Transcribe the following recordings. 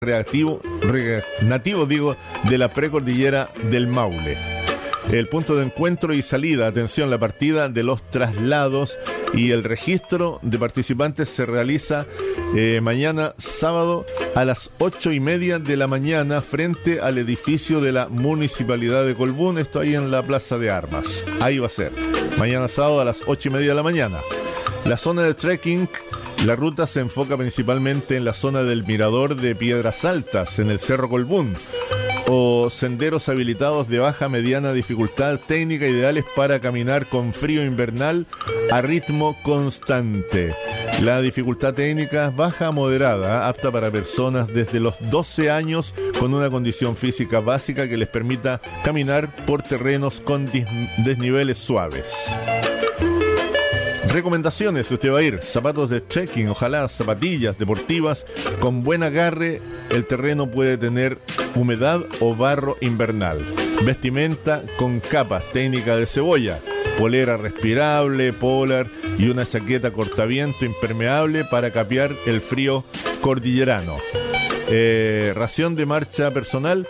nativo de la precordillera del Maule. El punto de encuentro y salida, atención, la partida de los traslados y el registro de participantes se realiza mañana sábado a las 8:30 de la mañana frente al edificio de la Municipalidad de Colbún, esto ahí en la Plaza de Armas. Ahí va a ser, mañana sábado a las 8:30 de la mañana. La zona de trekking, la ruta se enfoca principalmente en la zona del Mirador de Piedras Altas, en el Cerro Colbún, o senderos habilitados de baja mediana dificultad técnica ideales para caminar con frío invernal a ritmo constante. La dificultad técnica baja a moderada, apta para personas desde los 12 años con una condición física básica que les permita caminar por terrenos con desniveles suaves. Recomendaciones, si usted va a ir: zapatos de trekking, ojalá zapatillas deportivas con buen agarre. El terreno puede tener humedad o barro invernal. Vestimenta con capas, técnica de cebolla, polera respirable, polar y una chaqueta cortaviento impermeable para capear el frío cordillerano. Ración de marcha personal,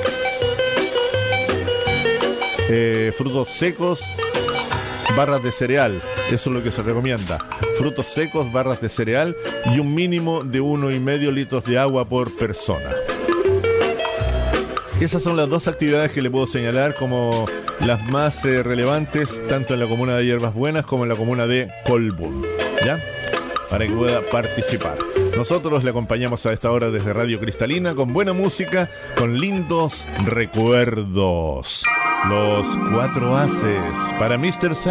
frutos secos, barras de cereal, eso es lo que se recomienda. Frutos secos, barras de cereal y un mínimo de 1,5 litros de agua por persona. Esas son las dos actividades que le puedo señalar como las más relevantes, tanto en la comuna de Hierbas Buenas como en la comuna de Colbún, ¿ya? Para que pueda participar. Nosotros le acompañamos a esta hora desde Radio Cristalina con buena música, con lindos recuerdos. Los Cuatro Haces para Mr.